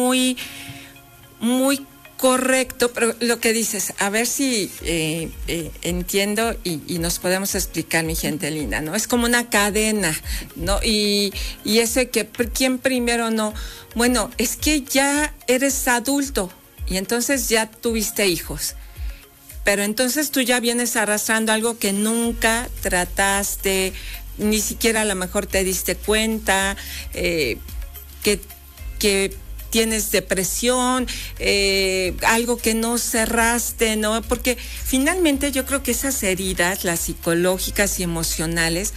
muy, muy correcto, pero lo que dices, a ver si entiendo y nos podemos explicar, mi gente linda, ¿no? Es como una cadena, ¿no? Y eso de que quién primero no. Bueno, es que ya eres adulto y entonces ya tuviste hijos. Pero entonces tú ya vienes arrastrando algo que nunca trataste, ni siquiera a lo mejor te diste cuenta, que tienes depresión, algo que no cerraste, ¿no? Porque finalmente yo creo que esas heridas, las psicológicas y emocionales,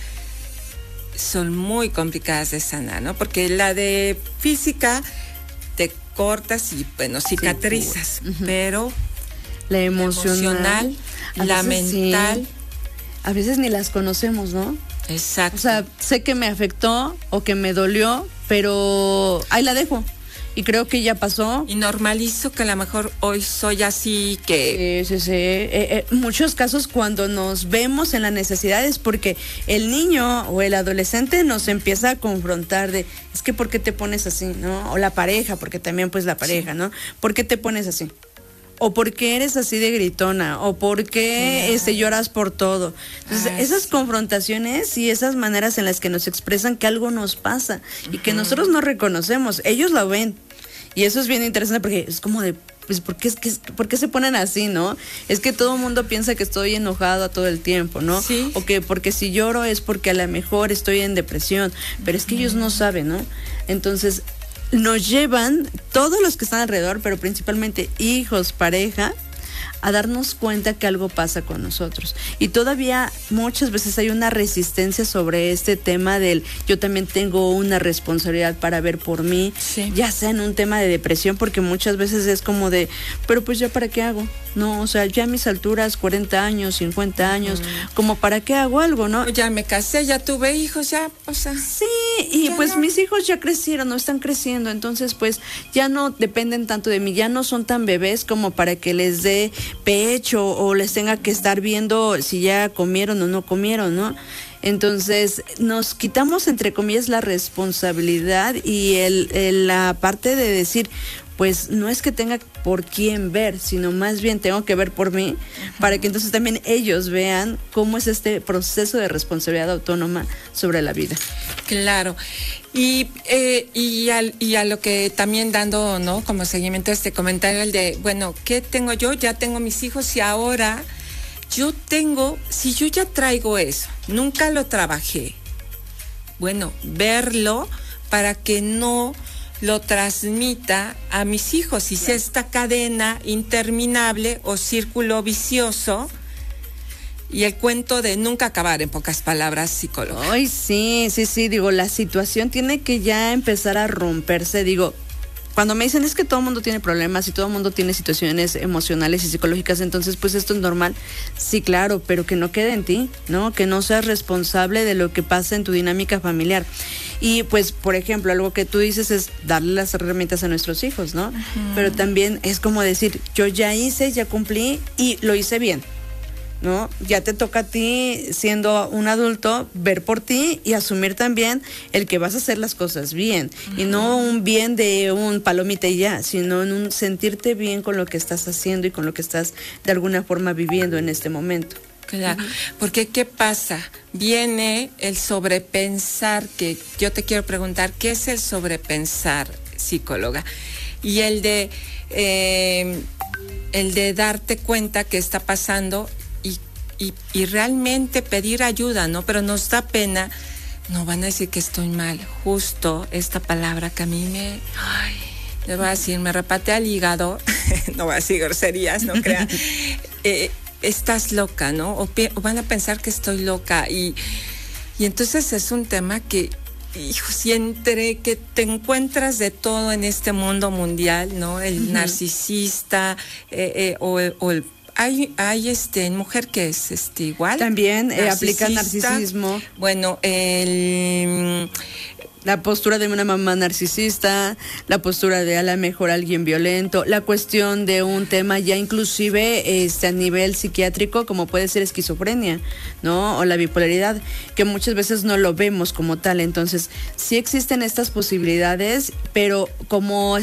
son muy complicadas de sanar, ¿no? Porque la de física te cortas y, bueno, cicatrizas, sí, pero la emocional, la mental... Sí. A veces ni las conocemos, ¿no? Exacto. O sea, sé que me afectó o que me dolió, pero ahí la dejo. Y creo que ya pasó. Y normalizo que a lo mejor hoy soy así, que... Sí. Muchos casos cuando nos vemos en la necesidad es porque el niño o el adolescente nos empieza a confrontar de, es que ¿por qué te pones así, no? O la pareja, porque también pues la pareja, sí, ¿no? ¿Por qué te pones así? O por qué eres así de gritona, o por qué lloras por todo. Entonces, esas confrontaciones y esas maneras en las que nos expresan que algo nos pasa y que nosotros no reconocemos, ellos lo ven. Y eso es bien interesante porque es como de, pues, ¿por qué se ponen así, no? Es que todo el mundo piensa que estoy enojado todo el tiempo, ¿no? Sí. O que porque si lloro es porque a lo mejor estoy en depresión, pero es que ellos no saben, ¿no? Entonces, nos llevan, todos los que están alrededor, pero principalmente hijos, pareja, a darnos cuenta que algo pasa con nosotros. Y todavía muchas veces hay una resistencia sobre este tema del yo también tengo una responsabilidad para ver por mí, sí, ya sea en un tema de depresión, porque muchas veces es como de, pero pues ya para qué hago, no, o sea, ya a mis alturas, 40 años, 50 años, como para qué hago algo, ¿no? Ya me casé, ya tuve hijos, ya, o sea. Sí, y pues no, mis hijos ya crecieron, no están creciendo, entonces pues ya no dependen tanto de mí, ya no son tan bebés como para que les dé pecho o les tenga que estar viendo si ya comieron o no comieron, ¿no? Entonces nos quitamos entre comillas la responsabilidad y la parte de decir, pues no es que tenga por quién ver, sino más bien tengo que ver por mí, para que entonces también ellos vean cómo es este proceso de responsabilidad autónoma sobre la vida. Claro. Y a lo que también dando, ¿no?, como seguimiento a este comentario, el de, bueno, ¿qué tengo yo? Ya tengo mis hijos y ahora yo tengo, si yo ya traigo eso, nunca lo trabajé, bueno, verlo para que no lo transmita a mis hijos y sea esta cadena interminable o círculo vicioso y el cuento de nunca acabar, en pocas palabras, psicóloga. Ay, sí, digo, la situación tiene que ya empezar a romperse, digo, cuando me dicen es que todo el mundo tiene problemas y todo el mundo tiene situaciones emocionales y psicológicas, entonces pues esto es normal. Sí, claro, pero que no quede en ti, ¿no? Que no seas responsable de lo que pasa en tu dinámica familiar. Y pues, por ejemplo, algo que tú dices es darle las herramientas a nuestros hijos, ¿no? Pero también es como decir, yo ya hice, ya cumplí y lo hice bien, ¿no? Ya te toca a ti, siendo un adulto, ver por ti y asumir también el que vas a hacer las cosas bien. Y no un bien de un palomita y ya, sino en un sentirte bien con lo que estás haciendo y con lo que estás de alguna forma viviendo en este momento. Claro, porque ¿qué pasa? Viene el sobrepensar, que yo te quiero preguntar, ¿qué es el sobrepensar, psicóloga? Y el de darte cuenta que está pasando y realmente pedir ayuda, ¿no? Pero nos da pena, no van a decir que estoy mal, justo esta palabra que a mí le voy a decir, me repatea el hígado, no voy a decir groserías, no crean, estás loca, ¿no? O van a pensar que estoy loca y entonces es un tema que, hijos, y entre que te encuentras de todo en este mundo mundial, ¿no? El narcisista o el hay mujer que es igual. También aplica narcisismo. Bueno, la postura de una mamá narcisista, la postura de a lo mejor alguien violento, la cuestión de un tema ya inclusive a nivel psiquiátrico como puede ser esquizofrenia, ¿no? O la bipolaridad, que muchas veces no lo vemos como tal. Entonces, sí existen estas posibilidades, pero como